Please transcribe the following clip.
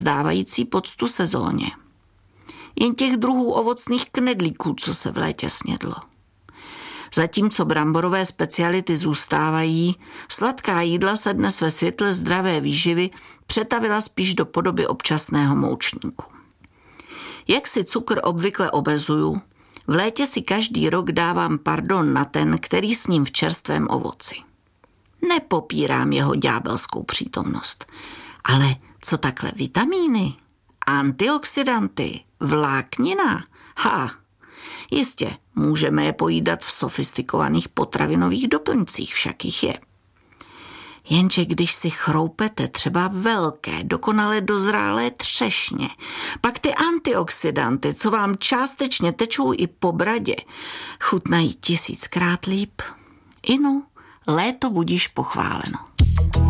dávající poctu sezóně. Jen těch druhů ovocných knedlíků, co se v létě snědlo. Zatímco bramborové speciality zůstávají, sladká jídla se dnes ve světle zdravé výživy přetavila spíš do podoby občasného moučníku. Jak si cukr obvykle obezuju, v létě si každý rok dávám pardon na ten, který sním v čerstvém ovoci. Nepopírám jeho ďábelskou přítomnost, ale co takhle vitamíny, antioxidanty, vláknina, jistě, můžeme je pojídat v sofistikovaných potravinových doplňcích, však jich je. Jenže když si chroupete třeba velké, dokonale dozrálé třešně, pak ty antioxidanty, co vám částečně tečou i po bradě, chutnají 1000krát líp. Inu, léto budíš pochváleno.